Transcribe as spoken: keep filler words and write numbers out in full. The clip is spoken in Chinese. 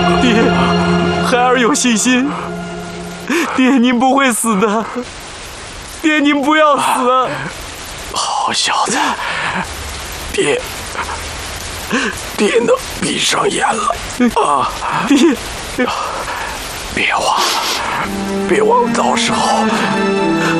爹，孩儿有信心。爹，您不会死的。爹，您不要死。 好小子，爹，爹能闭上眼了啊！ 爹， 别忘了，别忘了，到时候